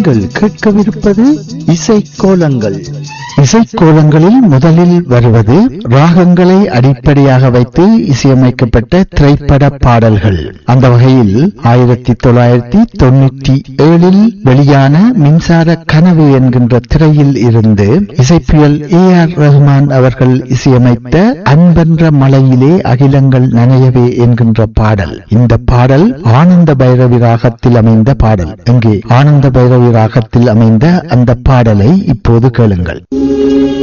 நீங்கள் கேட்கவிருப்பது இசைக்கோலங்கள். இசைக்கோலங்களில் முதலில் வருவது ராகங்களை அடிப்படையாக வைத்து இசையமைக்கப்பட்ட திரைப்பட பாடல்கள். அந்த வகையில் 1997 வெளியான மின்சார கனவு என்கின்ற திரையில் இருந்து இசைப்புயல் AR ரஹ்மான் அவர்கள் இசையமைத்த அன்பென்ற மலையிலே அகிலங்கள் நனையவே என்கின்ற பாடல். இந்த பாடல் ஆனந்த பைரவி ராகத்தில் அமைந்த பாடல். இங்கே ஆனந்த பைரவி ராகத்தில் அமைந்த அந்த பாடலை இப்போது கேளுங்கள்.